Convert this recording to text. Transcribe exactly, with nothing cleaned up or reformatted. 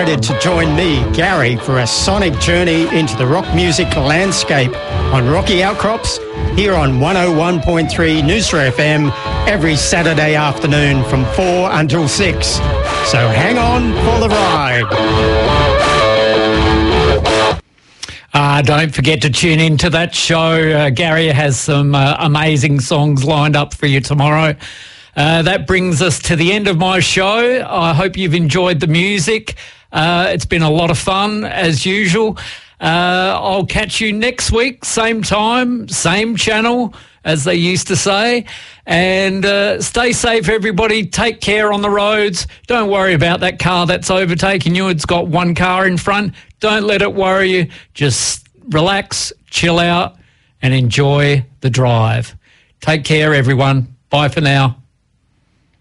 excited to join me, Gary, for a sonic journey into the rock music landscape on Rocky Outcrops here on one oh one point three Noosa F M every Saturday afternoon from four until six. So hang on for the ride. Uh, don't forget to tune in to that show. Uh, Gary has some uh, amazing songs lined up for you tomorrow. Uh, that brings us to the end of my show. I hope you've enjoyed the music. Uh, it's been a lot of fun, as usual. Uh, I'll catch you next week, same time, same channel, as they used to say. And uh, stay safe, everybody. Take care on the roads. Don't worry about that car that's overtaking you. It's got one car in front. Don't let it worry you. Just relax, chill out, and enjoy the drive. Take care, everyone. Bye for now.